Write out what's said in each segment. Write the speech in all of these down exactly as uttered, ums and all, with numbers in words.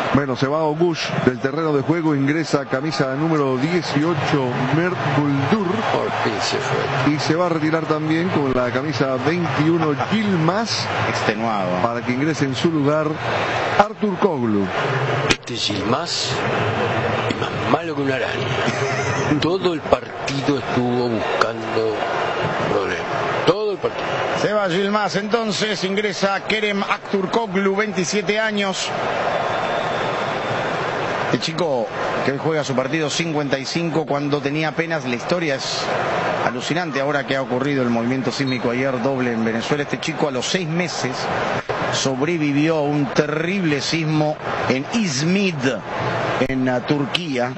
Bueno, se va Ogush del terreno de juego, ingresa camisa número dieciocho, Mert Muldur. Por fin se fue. Y se va a retirar también con la camisa veintiuno, Yilmaz. Extenuado. Para que ingrese en su lugar Artur Koglu. Este Yilmaz es más malo que una araña. Todo el partido estuvo buscando problemas. Todo el partido. Se va Yilmaz, entonces ingresa Kerem Aktürkoğlu, veintisiete años. El chico que hoy juega su partido cincuenta y cinco cuando tenía apenas, la historia es alucinante ahora que ha ocurrido el movimiento sísmico ayer doble en Venezuela. Este chico a los seis meses sobrevivió a un terrible sismo en Izmir, en uh, Turquía.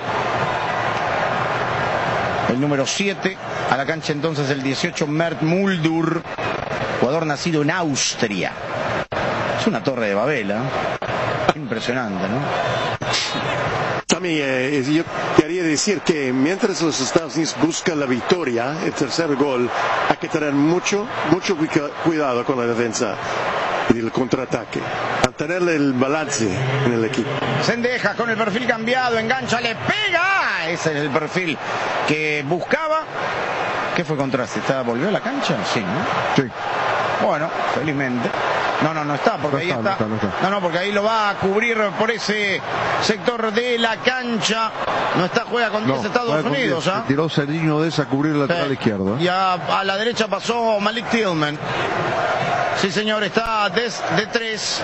El número siete, a la cancha entonces el dieciocho, Mert Muldur, jugador nacido en Austria. Es una torre de Babel, ¿eh? Impresionante, ¿no? También eh, yo quería decir que mientras los Estados Unidos buscan la victoria, el tercer gol, hay que tener mucho, mucho cuidado con la defensa y el contraataque, mantenerle el balance en el equipo. Zendejas con el perfil cambiado, engancha, le pega. Ese es el perfil que buscaba. ¿Qué fue contraste? ¿Está, ¿Volvió a la cancha? Sí, ¿no? Sí. Bueno, felizmente. No, no, no está, porque no ahí está, está. No, está, no, está. no, no, porque ahí lo va a cubrir por ese sector de la cancha. No está, juega con diez no, Estados Unidos. ¿Ah? Tiró Serginho de esa a cubrir el lateral sí. izquierdo. Y a, a la derecha pasó Malik Tillman. Sí, señor, está de, de tres.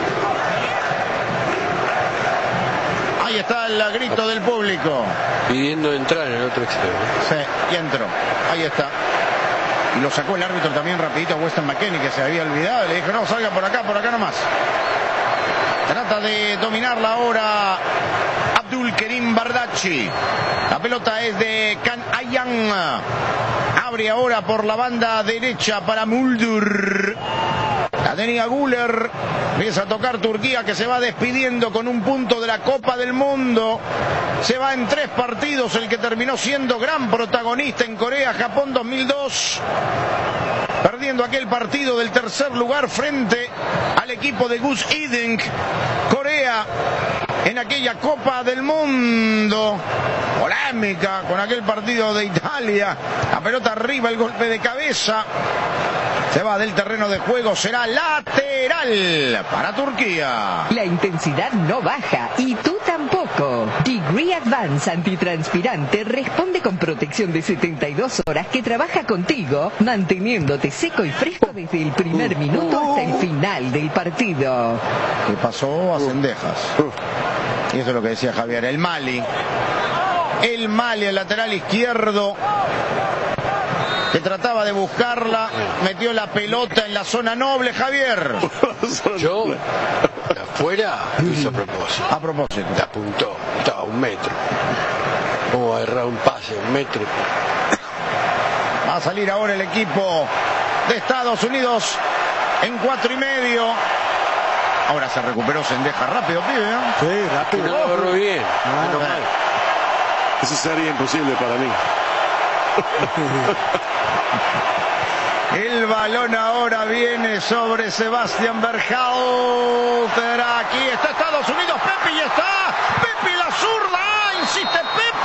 Ahí está el grito del público. Pidiendo entrar en el otro extremo. Sí, y entró. Ahí está. Y lo sacó el árbitro también rapidito a Weston McKennie, que se había olvidado. Le dijo, no, salga por acá, por acá nomás. Trata de dominarla ahora Abdulkerim Bardacchi. La pelota es de Can Ayhan. Abre ahora por la banda derecha para Muldur. La tenía Güler. Empieza a tocar Turquía, que se va despidiendo con un punto de la Copa del Mundo. Se va en tres partidos, el que terminó siendo gran protagonista en Corea, Japón dos mil dos. Perdiendo aquel partido del tercer lugar frente al equipo de Gus Hiddink. Corea en aquella Copa del Mundo. Polémica con aquel partido de Italia. La pelota arriba, el golpe de cabeza. Se va del terreno de juego, será lateral para Turquía. La intensidad no baja y tú tampoco. Degree Advance Antitranspirante responde con protección de setenta y dos horas que trabaja contigo, manteniéndote seco y fresco desde el primer minuto hasta el final del partido. ¿Qué pasó a Zendejas? Y eso es lo que decía Javier. El Mali. El Mali, el lateral izquierdo, que trataba de buscarla, metió la pelota en la zona noble, Javier. Yo, afuera, hizo a propósito. A propósito. La apuntó, estaba a un metro. Vamos a agarrar un pase, un metro. Va a salir ahora el equipo de Estados Unidos en cuatro y medio. Ahora se recuperó Zendejas rápido, pibe, ¿no? Sí, rápido. No lo agarró bien. Ah, Menos mal. Eso sería imposible para mí. El balón ahora viene sobre Sebastian Berhalter. Aquí está Estados Unidos. Pepe y está. Pepe la zurda. Insiste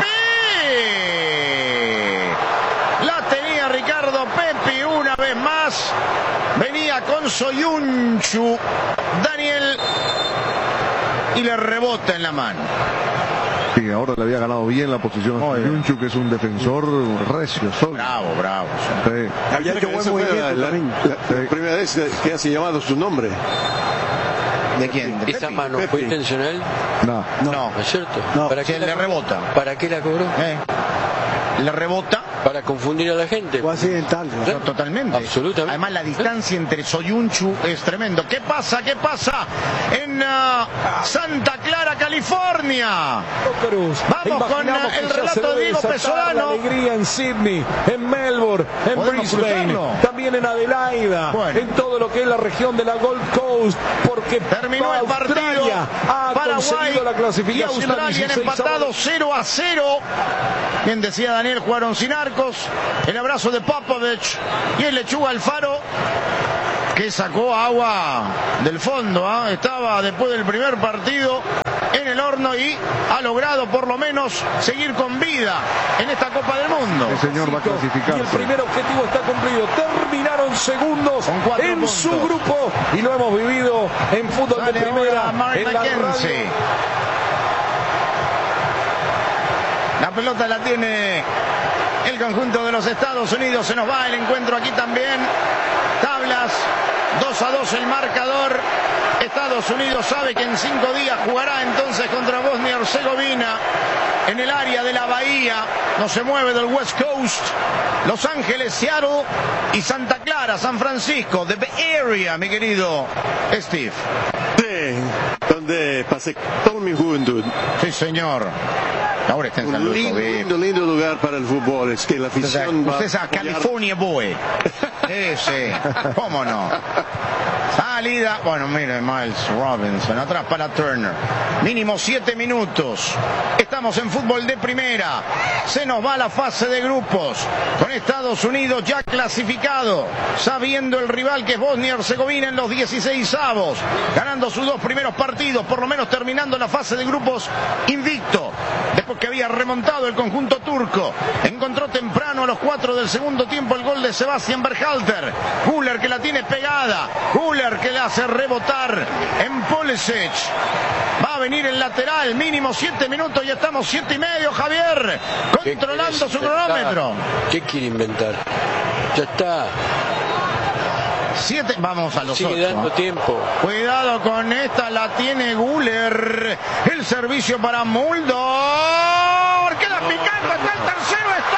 Pepe. La tenía Ricardo Pepe una vez más. Venía con Soyuncu. Daniel. Y le rebota en la mano. Sí, ahora le había ganado bien la posición a Soyuncu, que es un defensor recio, sólido. Bravo, bravo. Sí. Ayer que buen movimiento la, la, la, la primera vez que hace llamado su nombre. ¿De quién? ¿De ¿Esa Pepe? mano Pepe. fue intencional? No. No. ¿No es cierto? No. ¿Para Se qué le la rebota. ¿Para qué la cobró? Eh. Le rebota. Para confundir a la gente. O accidental. ¿no? No, totalmente. Absolutamente. Además, la distancia entre Soyuncu es tremendo. ¿Qué pasa? ¿Qué pasa? En uh, Santa Clara, California. Vamos con uh, el relato de Diego Pesolano. La alegría en Sydney, en Melbourne, en Brisbane, cruzarlo? también en Adelaida, Bueno. en todo lo que es la región de la Gold Coast, porque Terminó el partido. ha Paraguay conseguido la y clasificación Australia han dieciséis empatado cero a cero. Bien decía Daniel, jugaron sin arcos. El abrazo de Popovich y el Lechuga Alfaro, que sacó agua del fondo, ¿eh? Estaba después del primer partido en el horno y ha logrado por lo menos seguir con vida en esta Copa del Mundo. El señor va a clasificar. Y el primer objetivo está cumplido. Terminaron segundos en puntos. su grupo y lo hemos vivido en fútbol Sale de primera. Mark En la McKenzie. radio. La pelota la tiene el conjunto de los Estados Unidos. Se nos va el encuentro aquí también. Tablas, dos a dos el marcador. Estados Unidos sabe que en cinco días jugará entonces contra Bosnia y Herzegovina en el área de la Bahía. No se mueve del West Coast. Los Ángeles, Seattle y Santa Clara, San Francisco, the Bay Area, mi querido Steve. Sí, donde pasé toda mi juventud. Sí, señor. Ahora está en San Un Luis. lindo, Obispo. lindo, lindo lugar para el fútbol. Es que la afición va Usted es a apoyar- California Boy. Ese, cómo no. Salida, bueno, mire, Miles Robinson, atrás para Turner. Mínimo siete minutos. Estamos en fútbol de primera. Se nos va la fase de grupos. Con Estados Unidos ya clasificado. Sabiendo el rival que es Bosnia y Herzegovina en los dieciseisavos. Ganando sus dos primeros partidos. Por lo menos terminando la fase de grupos invicto. Después que había remontado el conjunto turco. Encontró temprano a los cuatro del segundo tiempo el gol de Sebastian Berhalter. Güler que la tiene pegada. Güler que la hace rebotar en Pulisic. Va a venir el lateral. Mínimo siete minutos y estamos siete y medio, Javier. ¿Qué Controlando querés su inventar? cronómetro. ¿Qué quiere inventar? Ya está. Siete, vamos a los Sigue ocho. dando ¿eh? tiempo. Cuidado con esta, la tiene Güler. El servicio para Mulder. Queda picando, está el tercero,